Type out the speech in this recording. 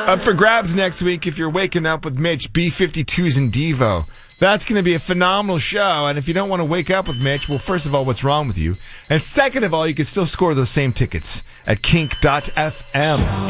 Up for grabs next week if you're waking up with Mitch, B-52s and Devo. That's going to be a phenomenal show. And if you don't want to wake up with Mitch, well, first of all, what's wrong with you? And second of all, you can still score those same tickets at kink.fm.